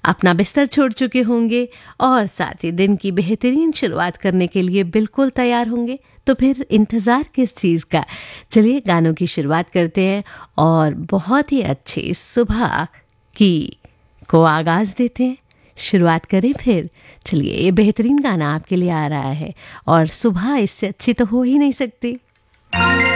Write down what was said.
अपना बिस्तर छोड़ चुके होंगे और साथ ही दिन की बेहतरीन शुरुआत करने के लिए बिल्कुल तैयार होंगे। तो फिर इंतज़ार किस चीज़ का? चलिए गानों की शुरुआत करते हैं और बहुत ही अच्छी सुबह की को आगाज़ देते हैं। शुरुआत करें फिर। चलिए ये बेहतरीन गाना आपके लिए आ रहा है और सुबह इससे अच्छी तो हो ही नहीं सकती।